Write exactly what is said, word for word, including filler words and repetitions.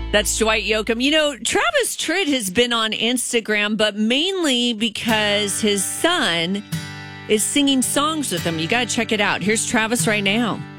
That's Dwight Yoakam. You know, Travis Tritt has been on Instagram, but mainly because his son is singing songs with him. You got to check it out. Here's Travis right now.